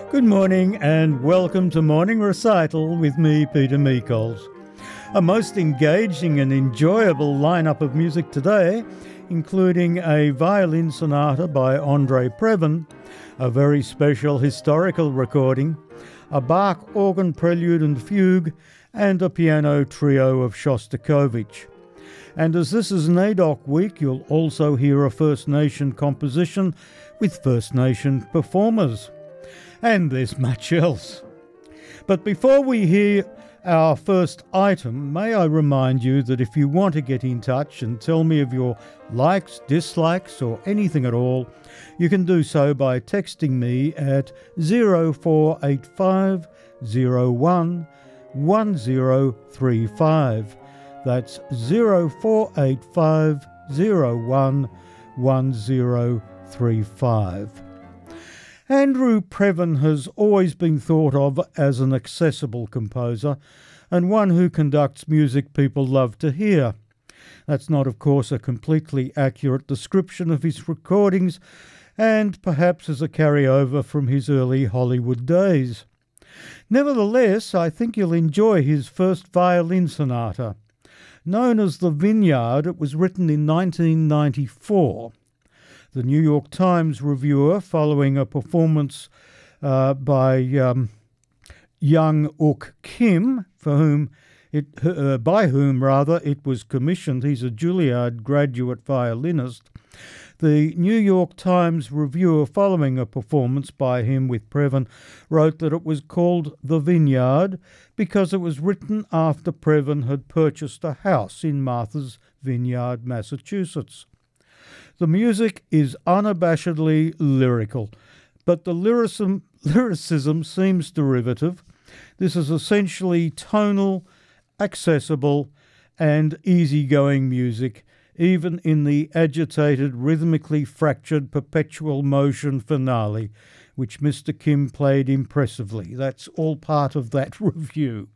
Good morning and welcome to Morning Recital with me, Peter Meikols. A most engaging and enjoyable lineup of music today, including a violin sonata by Andre Previn, a very special historical recording, a Bach organ prelude and fugue, and a piano trio of Shostakovich. And as this is NAIDOC week, you'll also hear a First Nation composition with First Nation performers. And there's much else. But before we hear our first item, may I remind you that if you want to get in touch and tell me of your likes, dislikes or anything at all, you can do so by texting me at 0485 01 1035. That's 0485 01 1035. Andrew Previn has always been thought of as an accessible composer and one who conducts music people love to hear. That's not, of course, a completely accurate description of his recordings and perhaps as a carryover from his early Hollywood days. Nevertheless, I think you'll enjoy his first violin sonata. Known as The Vineyard, it was written in 1994. The New York Times reviewer, following a performance by Young Uk Kim, by whom it was commissioned. He's a Juilliard graduate violinist. The New York Times reviewer, following a performance by him with Previn, wrote that it was called The Vineyard because it was written after Previn had purchased a house in Martha's Vineyard, Massachusetts. The music is unabashedly lyrical, but the lyricism seems derivative. This is essentially tonal, accessible, and easygoing music, even in the agitated, rhythmically fractured perpetual motion finale, which Mr. Kim played impressively. That's all part of that review.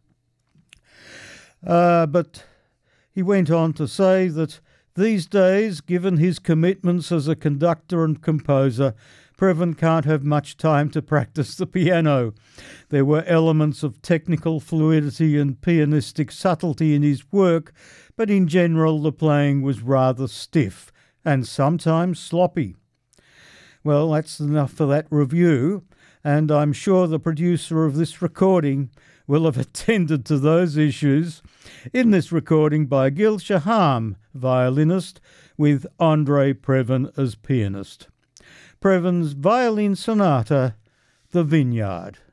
But he went on to say that these days, given his commitments as a conductor and composer, Previn can't have much time to practice the piano. There were elements of technical fluidity and pianistic subtlety in his work, but in general the playing was rather stiff and sometimes sloppy. Well, that's enough for that review, and I'm sure the producer of this recording will have attended to those issues in this recording by Gil Shaham, violinist, with Andre Previn as pianist. Previn's violin sonata, The Vineyard.